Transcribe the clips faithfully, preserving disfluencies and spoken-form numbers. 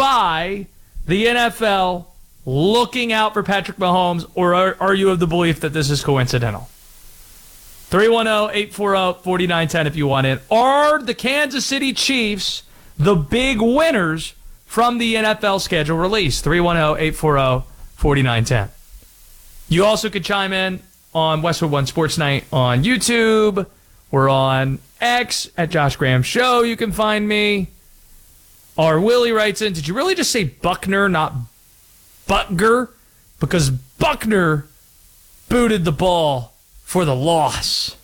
buy the N F L looking out for Patrick Mahomes, or are, are you of the belief that this is coincidental? three one zero, eight four zero, four nine one zero if you want in. Are the Kansas City Chiefs the big winners from the N F L schedule release? three one zero, eight four zero, four nine one zero. You also could chime in on Westwood One Sports Night on YouTube. We're on X at Josh Graham Show. You can find me. R. Willie writes in, did you really just say Buckner, not Butger? Because Buckner booted the ball for the loss.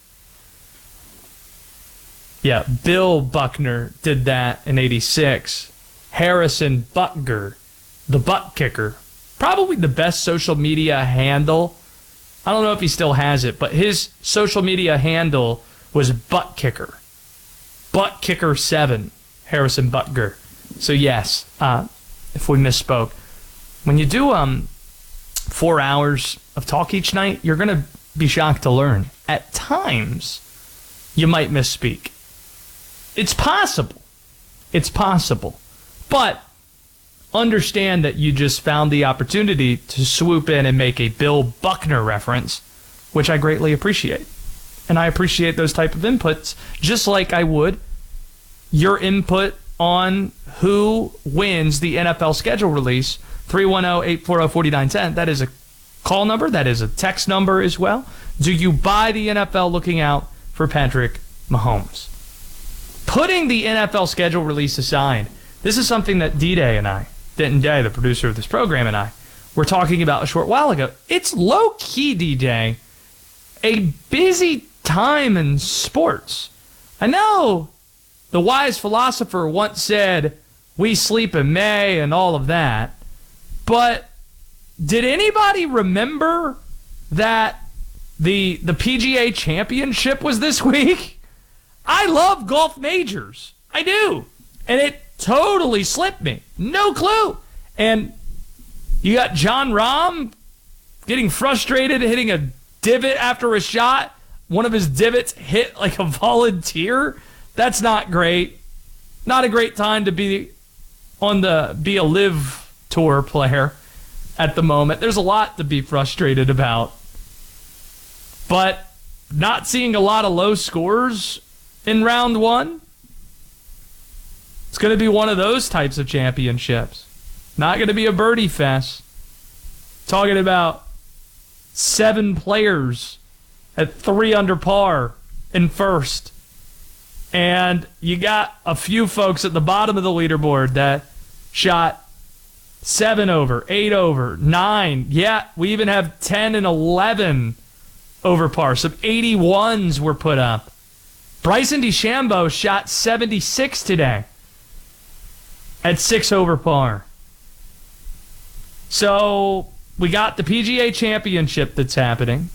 Yeah, Bill Buckner did that in eighty-six. Harrison Butker, the butt kicker. Probably the best social media handle. I don't know if he still has it, but his social media handle was Butt Kicker. Butt Kicker seven, Harrison Butker. So yes, uh, if we misspoke. When you do um four hours of talk each night, you're going to be shocked to learn. At times, you might misspeak. It's possible. It's possible. But understand that you just found the opportunity to swoop in and make a Bill Buckner reference, which I greatly appreciate. And I appreciate those type of inputs, just like I would your input on who wins the N F L schedule release. three one zero, eight four zero, four nine one zero. That is a call number. That is a text number as well. Do you buy the N F L looking out for Patrick Mahomes? Putting the N F L schedule release aside, this is something that D-Day and I, Denton Day, the producer of this program, and I were talking about a short while ago. It's low-key, D-Day, a busy time in sports. I know the wise philosopher once said, we sleep in May and all of that, but did anybody remember that the the P G A Championship was this week? I love golf majors. I do. And it totally slipped me. No clue. And you got John Rahm getting frustrated, hitting a divot after a shot. One of his divots hit like a volunteer. That's not great. Not a great time to be on the be a live tour player at the moment. There's a lot to be frustrated about. But not seeing a lot of low scores in round one. It's going to be one of those types of championships. Not going to be a birdie fest. Talking about seven players at three under par in first. And you got a few folks at the bottom of the leaderboard that shot seven over, eight over, nine. Yeah, we even have ten and eleven over par. Some eighty-ones were put up. Bryson DeChambeau shot seventy-six today at six over par. So we got the P G A Championship that's happening.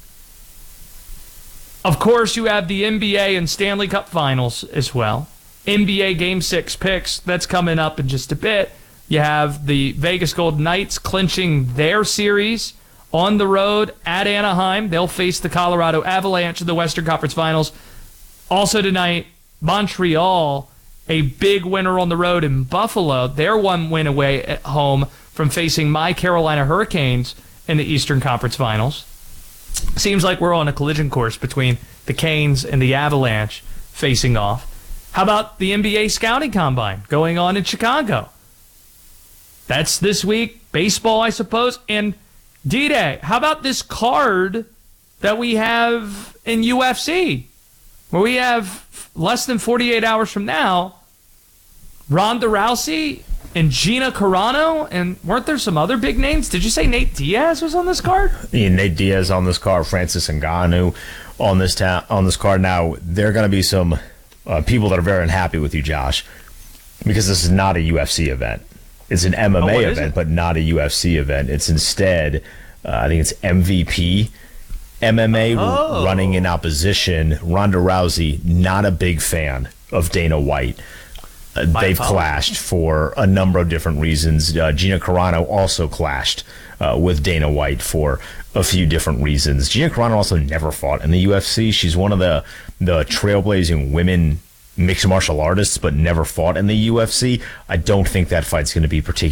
Of course, you have the N B A and Stanley Cup Finals as well. N B A Game six picks, that's coming up in just a bit. You have the Vegas Golden Knights clinching their series on the road at Anaheim. They'll face the Colorado Avalanche in the Western Conference Finals. Also tonight, Montreal, a big winner on the road in Buffalo. They're one win away at home from facing my Carolina Hurricanes in the Eastern Conference Finals. Seems like we're on a collision course between the Canes and the Avalanche facing off. How about the N B A Scouting Combine going on in Chicago? That's this week. Baseball, I suppose. And D-Day, how about this card that we have in U F C? Where we have less than forty-eight hours from now, Ronda Rousey and Gina Carano, and weren't there some other big names? Did you say Nate Diaz was on this card? Yeah, Nate Diaz on this card, Francis Ngannou on this ta- on this card. Now, there are going to be some uh, people that are very unhappy with you, Josh, because this is not a U F C event. It's an M M A oh, event, but not a U F C event. It's instead, uh, I think it's M V P M M A oh. running in opposition. Ronda Rousey, not a big fan of Dana White. Uh, they've fault. clashed for a number of different reasons. Uh, Gina Carano also clashed uh, with Dana White for a few different reasons. Gina Carano also never fought in the U F C. She's one of the the trailblazing women mixed martial artists, but never fought in the U F C. I don't think that fight's going to be particularly